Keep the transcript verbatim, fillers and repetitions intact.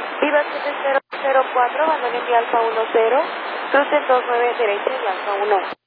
Viva siete cero cero cuatro, abandone mi Alfa uno cero, cruce dos nueve derecha y Alfa uno.